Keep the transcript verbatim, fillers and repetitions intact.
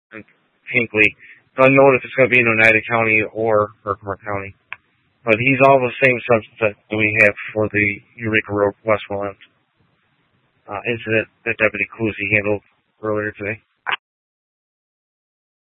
and Hinckley. It's unknown if it's going to be in Oneida County or Herkimer County. But he's all the same suspect that we have for the Eureka Road Westmoreland uh, incident that Deputy Clusie handled earlier today.